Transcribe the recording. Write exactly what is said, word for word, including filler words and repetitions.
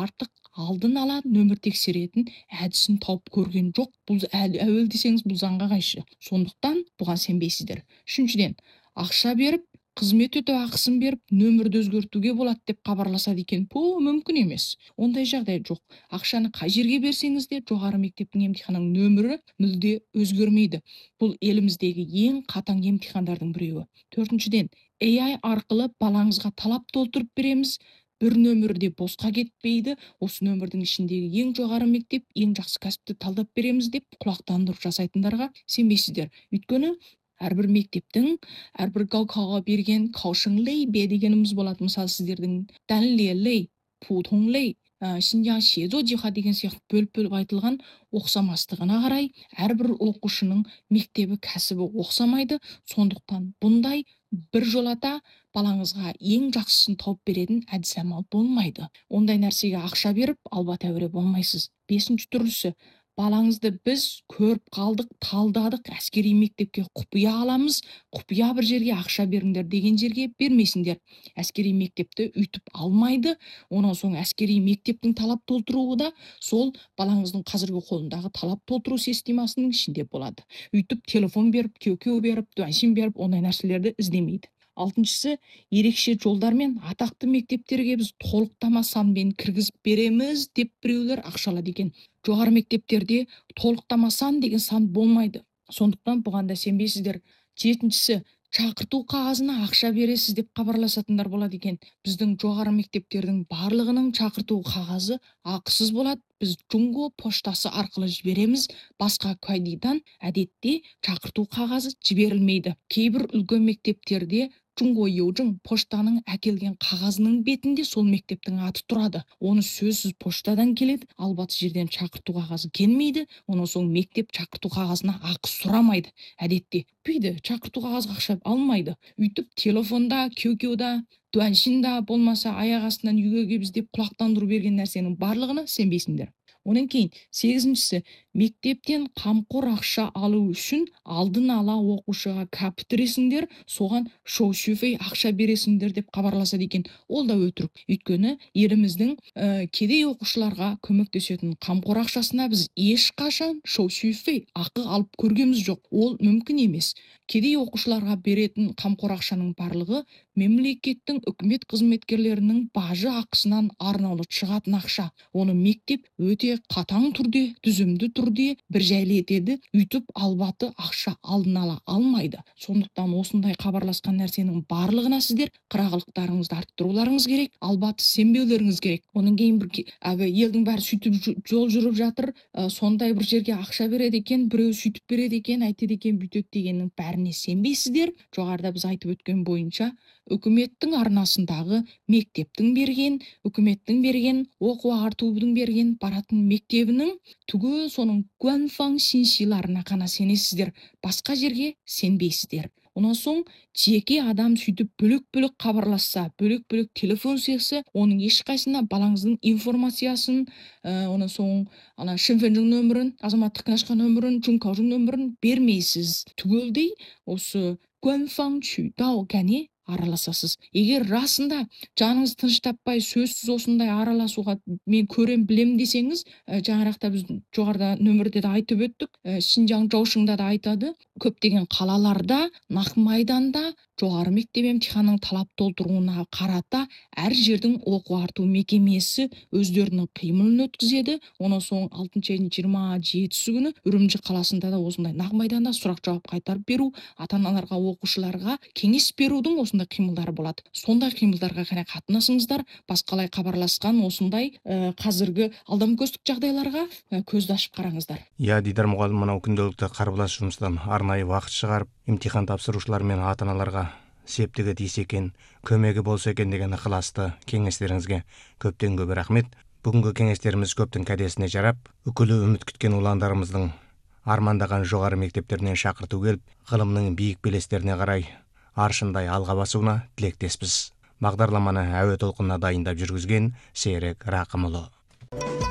артық алдын ала нөмір тексеретін әдісін тауып көрген жоқ. Бұл әуел десеңіз бұл заңға қайшы. Сондықтан бұған сенбейсіздер. Үшіншіден, ақша беріп, қызмет өтеу ақысын беріп, нөмірді өзгертуге болады деп хабарласады екен. Бұл мүмкін емес. Ондай жағдай жоқ. Ақшаны қай жерге берсеңіз де жоғары мектептің емтиханының нөмірі мүлде өзгермейді. Бұл еліміздегі ең қатаң емтихандардың біреуі. Төртіншіден, эй ай арқылы балаңызға талап толтырып береміз. Бір нөмірде босқа кетпейді. Осы нөмірдің ішіндегі ең жоғары мектеп, ең жақсы кәсіпті талдап береміз деп құлақтандырып жасайтындарға сенбейсіздер. Өйткені әрбір мектептің әрбір гаукаға берген каушыңлей бе дегеніміз болады. Мысалы, сіздердің дәнлелей, путонлей, Шинжаң шезо жиха деген сияқты бөліп-бөліп айтылған оқсамастығына қарай әрбір оқушының мектебі, кәсібі оқсамайды. Сондықтан бұндай бір жолата балаңызға ең жақсысын тауып беретін әдіс-амал болмайды. Ондай нәрсеге ақша беріп, албат әуре болмайсыз. Бесінші түрлісі, балаңызды біз көріп қалдық, талдадық, әскери мектепке құпия аламыз, құпия бір жерге ақша беріңдер деген жерге бермесіңдер. Әскери мектепті үйтіп алмайды. Онан соң әскери мектептің талап толтыруы да сол балаңыздың қазіргі қолындағы талап толтыру системасының ішінде болады. Үйтіп телефон беріп, кеу-кеу беріп, дуаншин беріп, ондай нәрселерді іздемейді. Алтыншысы, ерекше жолдармен атақты мектептерге біз толықтама санмен кіргізіп береміз деп біреулер ақшалады екен. Жоғары мектептерде толықтама сан деген сан болмайды. Сондықтан бұған да сенбейсіздер. Жетіншісі, шақырту қағазына ақша бересіз деп хабарласатындар болады екен. Біздің жоғары мектептердің барлығының шақырту қағазы ақысыз болады. Біз Джунго поштасы арқылы жібереміз. Басқа кайдидан әдетте шақырту қағазы жіберілмейді. Кейбір үлкен мектептерде Джунго Йоужың поштаның әкелген қағазының бетінде сол мектептің аты тұрады. Оны сөзсіз поштадан келеді, албаты жерден шақырту қағазы келмейді. Онан соң мектеп шақырту қағазына ақы сұрамайды. Әдетте бүйді шақырту қағазға ақша алмайды. Үйтіп телефонда, кеу-кеуда, дуаншинда болмаса аяқ астынан үйге келіп деп құлақтандыру берген нәрсенің барлығына сенбейсіңдер. Онан кейін сегізіншісі, мектептен қамқор ақша алу үшін алдын ала оқушыға кәпіттіресіңдер, соған шоу-шуфей ақша бересіңдер деп хабарласады екен. Ол да өтірік. Өйткені еліміздің ә, кедей оқушыларға көмектесетін қамқор ақшасына біз ешқашан шоу-шуфей ақы алып көргеміз жоқ. Ол мүмкін емес. Кедей оқушыларға беретін қамқор ақшаның барлығы мемлекеттің үкімет қызметкерлерінің бажы ақысынан арнаулы шығатын ақша. Оны мектеп өте қатаң түрде, түзімді түрде бір жайлы етеді. Үйтіп албаты ақша алдын ала алмайды. Сондықтан осындай хабарласқан нәрсенің барлығына сіздер қырағылықтарыңызды арттыруларыңыз керек, албаты сенбеулеріңіз керек. Оның кейін бір әгі елдің бәрі сөйтіп жол жүріп жатыр, ә, сондай бір жерге ақша береді екен, біреу сөйтіп береді екен, айтеді екен, бүйтеді дегеннің бәріне сенбейсіздер. Жоғарыда біз айтып өткен бойынша үкіметтің арнасындағы мектептің берген, үкіметтің берген, оқу ағартудың берген баратын мектебінің түгел соның гуанфан синсиларына қана сенесіздер. Басқа жерге сенбейсіздер. Онан соң жеке адам сөйтіп бөлек-бөлек хабарласса, бөлек-бөлек телефон сөйлесе, оның ешқайсына балаңыздың информациясын, ә, онан соң ана шынфенжің нөмірін, азаматтық кінашқа нөмірін, жүнкаужың нөмірін бермейсіз. Түгелдей осы гуанфан чүйдау кәне араласасыз. Егер расында жаныңыз тыныш таппай сөзсіз осындай араласуға мен көрем білем десеңіз, ә, жаңарақта біз жоғарыда нөмірде де айтып өттік, ә, Шинжаң Жаушыңда да айтады, көптеген қалаларда, Нақмайданда жоғары мектеп емтиханның талап толтыруына қарата әр жердің оқу ағарту мекемесі өздерінің қимылын өткізеді. Онан соң алтыншы айдың жиырма жетісі күні Үрімжі қаласында да осындай Нақмайданда сұрақ жауап қайтарып беру, ата-аналарға, оқушыларға кеңес берудің осындай қимылдары болады. Сондай қимылдарға қана қатынасыңыздар. Басқалай хабарласқан осындай ә, қазіргі алдамкөстік жағдайларға ә, көзді ашып қараңыздар. Я, Дидар мұғалім, мынау күнделікті қарбалас жұмыстан арнайы уақыт шығарып, имтихан тапсырушылар мен ата-аналарға септігі тисе екен, көмегі болса екен деген ықыласты кеңестеріңізге көптен көп рахмет. Бүгінгі кеңестеріміз көптің кәдесіне жарап, үкілі үміт күткен ұландарымыздың армандаған жоғары мектептерінен шақырту келіп, ғылымның биік белестеріне қарай аршындай алға басуына тілектеспіз. Бағдарламаны әуе толқынына дайындап жүргізген Серік Рақымұлы.